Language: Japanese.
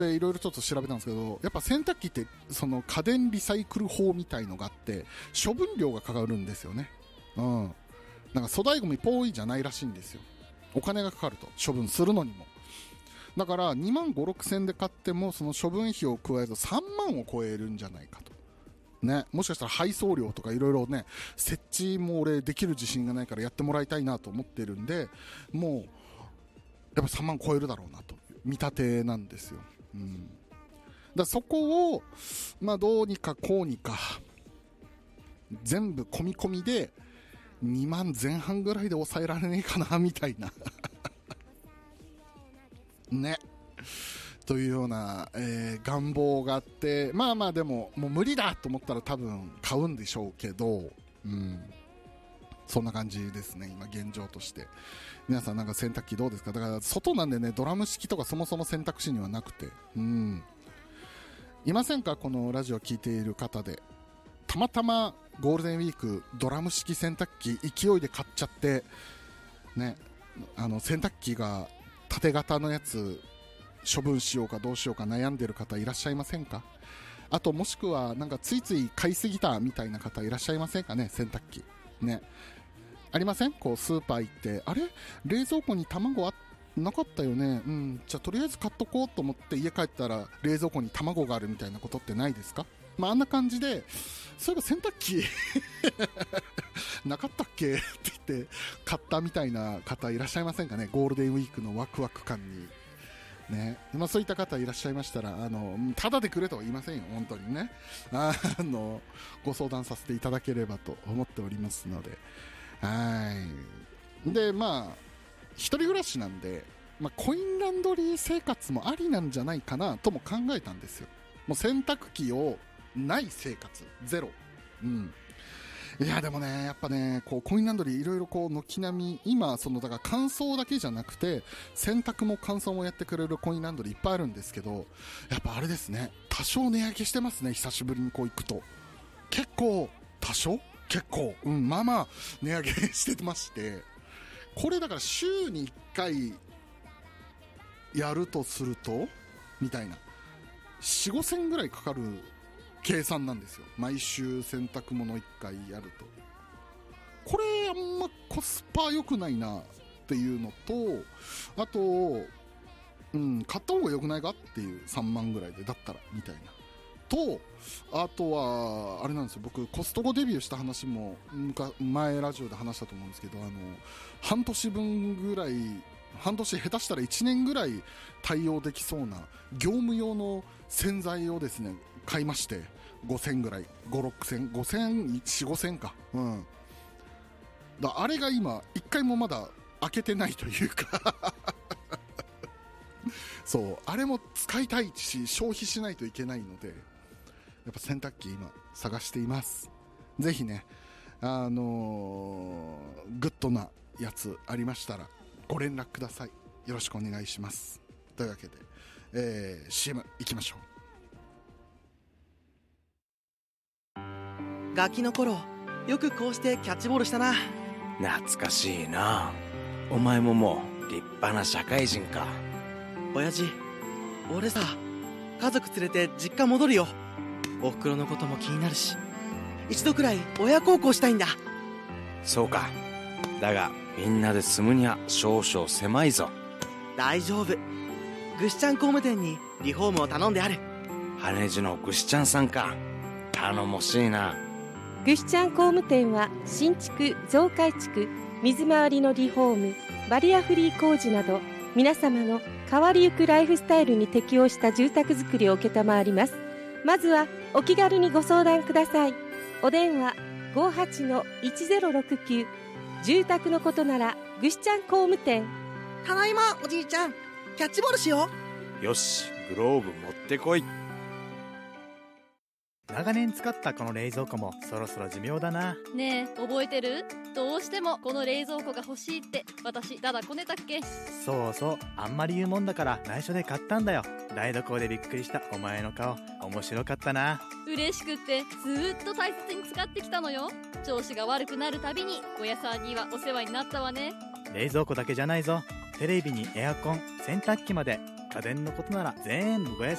でいろいろちょっと調べたんですけど、やっぱ洗濯機ってその家電リサイクル法みたいのがあって処分料がかかるんですよね。なんか粗大ゴミポイじゃないらしいんですよ。お金がかかると、処分するのにも。だから2万5、6千で買ってもその処分費を加えると3万を超えるんじゃないかとね。もしかしたら配送料とかいろいろね、設置も俺できる自信がないからやってもらいたいなと思ってるんで、もうやっぱ3万超えるだろうなと見立てなんですよ。だそこをまあどうにかこうにか全部込み込みで2万前半ぐらいで抑えられねえかなみたいなね、というような、願望があって、まあまあでももう無理だと思ったら多分買うんでしょうけど、そんな感じですね今現状として。皆さんなんか洗濯機どうですか？だから外なんでね、ドラム式とかそもそも選択肢にはなくて、いませんか？このラジオ聞いている方でたまたまゴールデンウィークドラム式洗濯機勢いで買っちゃってね、洗濯機が縦型のやつ処分しようかどうしようか悩んでる方いらっしゃいませんか？あともしくはなんかついつい買いすぎたみたいな方いらっしゃいませんかね？洗濯機ね、ありません？こうスーパー行ってあれ冷蔵庫に卵なかったよね、じゃあとりあえず買っとこうと思って家帰ったら冷蔵庫に卵があるみたいなことってないですか？まああんな感じで、そういえば洗濯機なかったっけって言って買ったみたいな方いらっしゃいませんかね？ゴールデンウィークのワクワク感にね、まあ、そういった方いらっしゃいましたらただでくれとは言いませんよ本当にね。ご相談させていただければと思っておりますので、でまあ一人暮らしなんで、コインランドリー生活もありなんじゃないかなとも考えたんですよ。もう洗濯機をない生活ゼロ。いやでもねやっぱねこうコインランドリーいろいろこう軒並み今そのだから乾燥だけじゃなくて洗濯も乾燥もやってくれるコインランドリーいっぱいあるんですけど、やっぱあれですね、多少値上げしてますね。久しぶりにこう行くと結構多少結構まあまあ値上げしてまして、これだから週に1回やるとするとみたいな 4,5 千ぐらいかかる計算なんですよ。毎週洗濯物1回やるとこれあんまコスパ良くないなっていうのと、あと買った方が良くないかっていう3万ぐらいでだったらみたいなと、あとはあれなんですよ、僕コストコデビューした話も前ラジオで話したと思うんですけど、半年分ぐらい、半年下手したら1年ぐらい対応できそうな業務用の洗剤をですね買いまして、5000ぐらい5、6千5000 4、5千か、あれが今1回もまだ開けてないというかそうあれも使いたいし消費しないといけないので、やっぱ洗濯機今探しています。ぜひねグッドなやつありましたらご連絡ください。よろしくお願いします。というわけで、CM 行きましょう。 ガキの頃よくこうしてキャッチボールしたな。 懐かしいな。お前ももう立派な社会人か。 親父、俺さ家族連れて実家戻るよ。お袋のことも気になるし一度くらい親孝行したいんだ。 そうか。だがみんなで住むには少々狭いぞ。 大丈夫、ぐしちゃん工務店にリフォームを頼んである。 羽地のぐしちゃんさんか。頼もしいな。 ぐしちゃん工務店は新築増改築水回りのリフォームバリアフリー工事など皆様の変わりゆくライフスタイルに適応した住宅づくりを承ります。まずはお気軽にご相談ください。お電話 58-1069。 住宅のことならぐしちゃん工務店。 ただいまおじいちゃん、キャッチボールしよう。よし、グローブ持ってこい。 長年使ったこの冷蔵庫もそろそろ寿命だな。 ねえ覚えてる？どうしてもこの冷蔵庫が欲しいって私だだこねたっけ？ そうそう、あんまり言うもんだから内緒で買ったんだよ。台所でびっくりしたお前の顔面白かったな。 嬉しくってずっと大切に使ってきたのよ。調子が悪くなるたびに小屋さんにはお世話になったわね。 冷蔵庫だけじゃないぞ。テレビにエアコン、洗濯機まで家電のことなら全部ご安